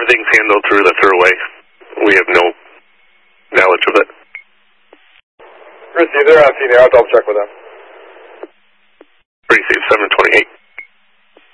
everything's handled through the throughway. We have no knowledge of it. Receive, they're on scene now. I'll double check with them. Receive 728.